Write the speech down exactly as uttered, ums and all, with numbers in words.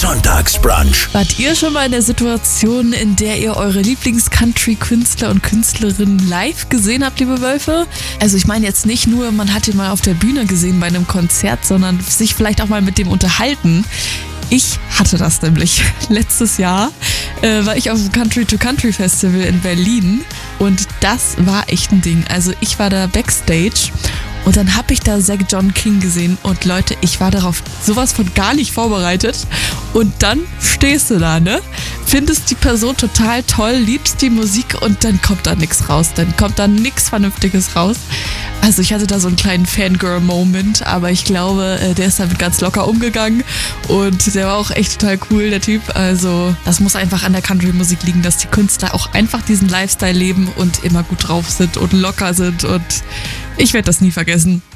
Sonntagsbrunch. Wart ihr schon mal in der Situation, in der ihr eure Lieblings-Country-Künstler und Künstlerinnen live gesehen habt, liebe Wölfe? Also ich meine jetzt nicht nur, man hat ihn mal auf der Bühne gesehen bei einem Konzert, sondern sich vielleicht auch mal mit dem unterhalten. Ich hatte das nämlich. Letztes Jahr äh, war ich auf dem Country-to-Country-Festival in Berlin und das war echt ein Ding. Also ich war da Backstage und dann habe ich da Zach John King gesehen und Leute, ich war darauf sowas von gar nicht vorbereitet und dann stehst du da, ne? Findest die Person total toll, liebst die Musik und dann kommt da nichts raus, dann kommt da nichts Vernünftiges raus. Also ich hatte da so einen kleinen Fangirl-Moment, aber ich glaube, der ist damit ganz locker umgegangen und der war auch echt total cool, der Typ. Also das muss einfach an der Country-Musik liegen, dass die Künstler auch einfach diesen Lifestyle leben und immer gut drauf sind und locker sind und ich werde das nie vergessen.